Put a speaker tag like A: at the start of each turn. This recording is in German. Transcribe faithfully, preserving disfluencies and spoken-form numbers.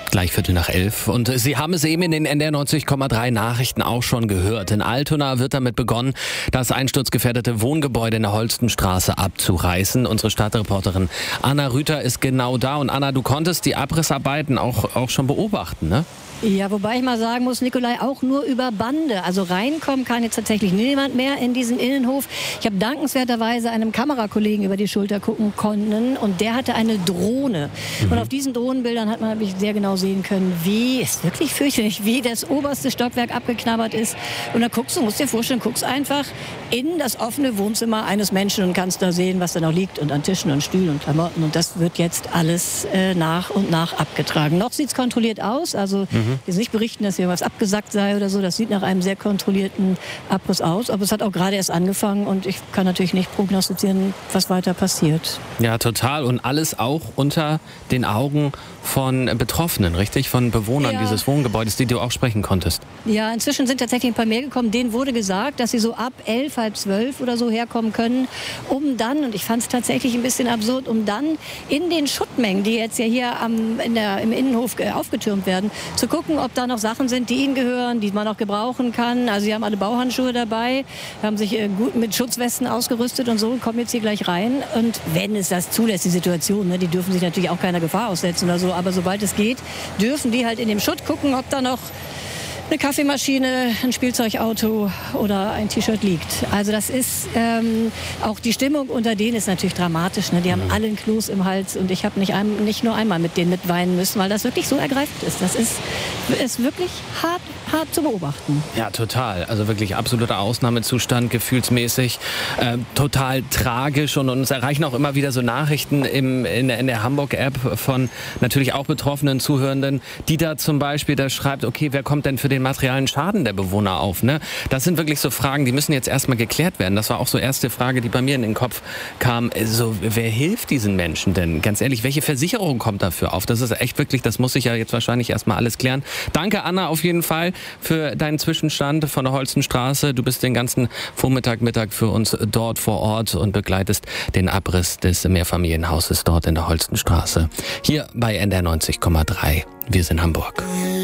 A: Gleich Viertel nach elf. Und Sie haben es eben in den N D R neunzig Komma drei Nachrichten auch schon gehört. In Altona wird damit begonnen, das einsturzgefährdete Wohngebäude in der Holstenstraße abzureißen. Unsere Stadtreporterin Anna Rüther ist genau da. Und Anna, du konntest die Abrissarbeiten auch, auch schon beobachten, ne?
B: Ja, wobei ich mal sagen muss, Nikolai, auch nur über Bande. Also reinkommen kann jetzt tatsächlich niemand mehr in diesen Innenhof. Ich habe dankenswerterweise einem Kamerakollegen über die Schulter gucken können und der hatte eine Drohne. Mhm. Und auf diesen Drohnenbildern hat man nämlich sehr genau sehen können, wie, ist wirklich fürchterlich, wie das oberste Stockwerk abgeknabbert ist. Und da guckst du, musst dir vorstellen, guckst einfach in das offene Wohnzimmer eines Menschen und kannst da sehen, was da noch liegt und an Tischen und Stühlen und Klamotten. Und das wird jetzt alles äh, nach und nach abgetragen. Noch sieht es kontrolliert aus, also mhm. jetzt nicht berichten, dass hier was abgesackt sei oder so. Das sieht nach einem sehr kontrollierten Abriss aus. Aber es hat auch gerade erst angefangen und ich kann natürlich nicht prognostizieren, was weiter passiert.
A: Ja, total. Und alles auch unter den Augen von Betroffenen, richtig? Von Bewohnern ja. dieses Wohngebäudes, die du auch sprechen konntest.
B: Ja, inzwischen sind tatsächlich ein paar mehr gekommen. Denen wurde gesagt, dass sie so ab elf, halb zwölf oder so herkommen können, um dann, und ich fand es tatsächlich ein bisschen absurd, um dann in den Schuttmengen, die jetzt ja hier am, in der, im Innenhof aufgetürmt werden, zu gucken, ob da noch Sachen sind, die ihnen gehören, die man noch gebrauchen kann. Also sie haben alle Bauhandschuhe dabei, haben sich äh, gut mit Schutzwesten ausgerüstet und so, kommen jetzt hier gleich rein. Und wenn es das zulässt, die Situation, ne, die dürfen sich natürlich auch keiner Gefahr aussetzen oder so, aber sobald es geht, dürfen die halt in dem Schutt gucken, ob da noch eine Kaffeemaschine, ein Spielzeugauto oder ein T-Shirt liegt. Also das ist, ähm, auch die Stimmung unter denen ist natürlich dramatisch. Ne? Die haben alle einen Kloß im Hals und ich habe nicht, ein, nicht nur einmal mit denen mitweinen müssen, weil das wirklich so ergreifend ist. Das ist, ist wirklich hart, hart zu beobachten.
A: Ja, total. Also wirklich absoluter Ausnahmezustand, gefühlsmäßig. Äh, total tragisch und uns erreichen auch immer wieder so Nachrichten im, in, in der Hamburg-App von natürlich auch betroffenen Zuhörenden, die da zum Beispiel da schreibt, okay, wer kommt denn für den materialen Schaden der Bewohner auf, ne? Das sind wirklich so Fragen, die müssen jetzt erstmal geklärt werden. Das war auch so erste Frage, die bei mir in den Kopf kam. So, wer hilft diesen Menschen denn? Ganz ehrlich, welche Versicherung kommt dafür auf? Das ist echt wirklich, das muss sich ja jetzt wahrscheinlich erstmal alles klären. Danke, Anna, auf jeden Fall für deinen Zwischenstand von der Holstenstraße. Du bist den ganzen Vormittag, Mittag für uns dort vor Ort und begleitest den Abriss des Mehrfamilienhauses dort in der Holstenstraße. Hier bei N D R neunzig Komma drei. Wir sind Hamburg.